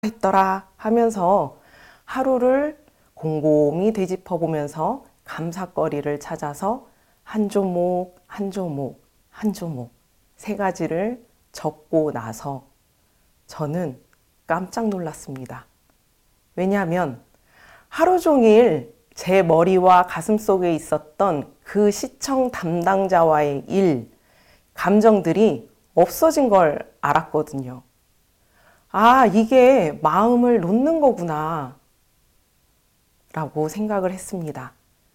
했더라 하면서 하루를 곰곰이 되짚어 보면서 감사거리를 찾아서 한 조목, 한 조목, 한 조목 세 가지를 적고 나서 저는 깜짝 놀랐습니다. 왜냐하면 하루 종일 제 머리와 가슴 속에 있었던 그 시청 담당자와의 일, 감정들이 없어진 걸 알았거든요. 아, 이게 마음을 놓는 거구나 라고 생각을 했습니다.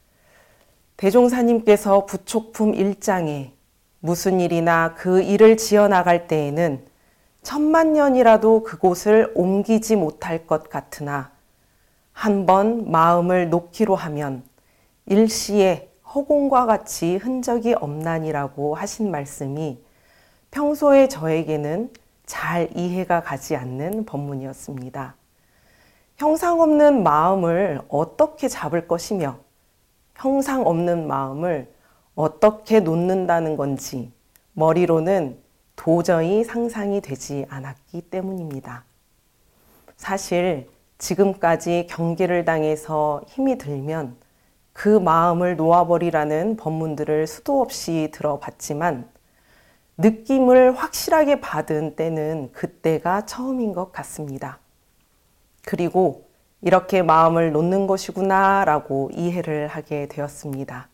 대종사님께서 부촉품 1장에 무슨 일이나 그 일을 지어나갈 때에는 천만년이라도 그곳을 옮기지 못할 것 같으나 한번 마음을 놓기로 하면 일시에 허공과 같이 흔적이 없나니라고 하신 말씀이 평소에 저에게는 잘 이해가 가지 않는 법문이었습니다. 형상 없는 마음을 어떻게 잡을 것이며 형상 없는 마음을 어떻게 놓는다는 건지 머리로는 도저히 상상이 되지 않았기 때문입니다. 사실 지금까지 경계를 당해서 힘이 들면 그 마음을 놓아버리라는 법문들을 수도 없이 들어봤지만 느낌을 확실하게 받은 때는 그때가 처음인 것 같습니다. 그리고 이렇게 마음을 놓는 것이구나 라고 이해를 하게 되었습니다.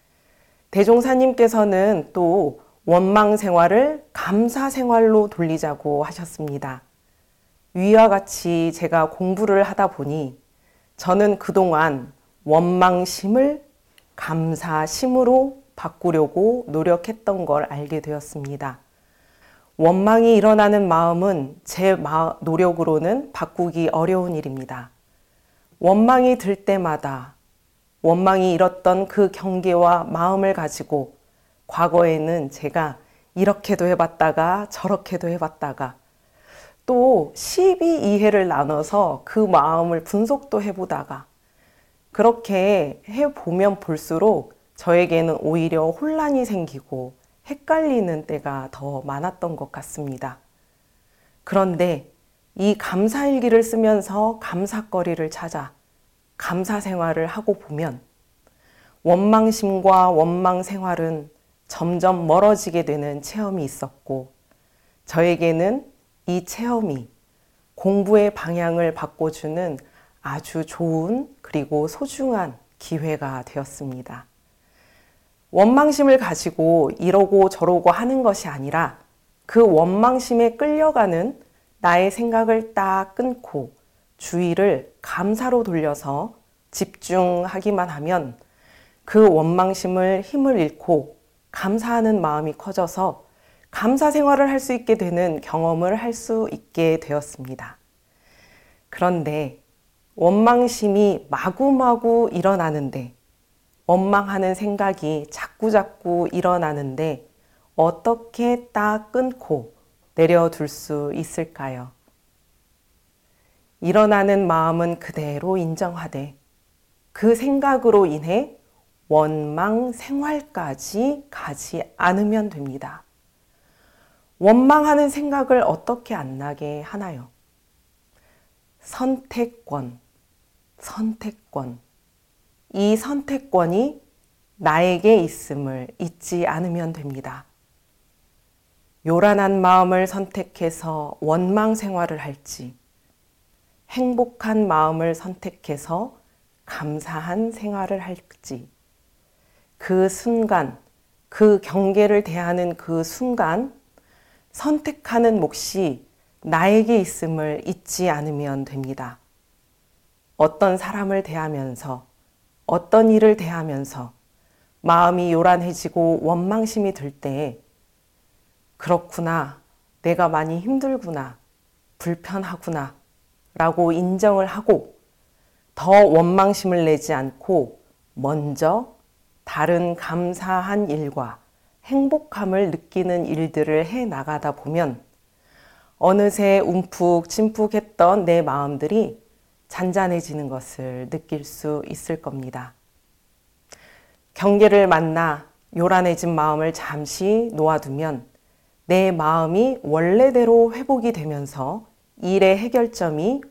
대종사님께서는 또 원망 생활을 감사 생활로 돌리자고 하셨습니다. 위와 같이 제가 공부를 하다 보니 저는 그동안 원망심을 감사심으로 바꾸려고 노력했던 걸 알게 되었습니다. 원망이 일어나는 마음은 제 노력으로는 바꾸기 어려운 일입니다. 원망이 들 때마다 원망이 일었던 그 경계와 마음을 가지고 과거에는 제가 이렇게도 해봤다가 저렇게도 해봤다가 또 12이해를 나눠서 그 마음을 분석도 해보다가 그렇게 해보면 볼수록 저에게는 오히려 혼란이 생기고 헷갈리는 때가 더 많았던 것 같습니다. 그런데 이 감사일기를 쓰면서 감사거리를 찾아 감사 생활을 하고 보면 원망심과 원망 생활은 점점 멀어지게 되는 체험이 있었고 저에게는 이 체험이 공부의 방향을 바꿔주는 아주 좋은 그리고 소중한 기회가 되었습니다. 원망심을 가지고 이러고 저러고 하는 것이 아니라 그 원망심에 끌려가는 나의 생각을 딱 끊고 주의를 감사로 돌려서 집중하기만 하면 그 원망심을 힘을 잃고 감사하는 마음이 커져서 감사 생활을 할 수 있게 되는 경험을 할 수 있게 되었습니다. 그런데 원망심이 마구마구 일어나는데 원망하는 생각이 자꾸자꾸 일어나는데 어떻게 딱 끊고 내려둘 수 있을까요? 일어나는 마음은 그대로 인정하되 그 생각으로 인해 원망 생활까지 가지 않으면 됩니다. 원망하는 생각을 어떻게 안 나게 하나요? 선택권. 이 선택권이 나에게 있음을 잊지 않으면 됩니다. 요란한 마음을 선택해서 원망 생활을 할지, 행복한 마음을 선택해서 감사한 생활을 할지, 그 순간, 그 경계를 대하는 그 순간, 선택하는 몫이 나에게 있음을 잊지 않으면 됩니다. 어떤 사람을 대하면서, 어떤 일을 대하면서 마음이 요란해지고 원망심이 들 때, 그렇구나, 내가 많이 힘들구나, 불편하구나, 라고 인정을 하고 더 원망심을 내지 않고 먼저 다른 감사한 일과 행복함을 느끼는 일들을 해 나가다 보면 어느새 움푹 침푹했던 내 마음들이 잔잔해지는 것을 느낄 수 있을 겁니다. 경계를 만나 요란해진 마음을 잠시 놓아두면 내 마음이 원래대로 회복이 되면서 일의 해결점이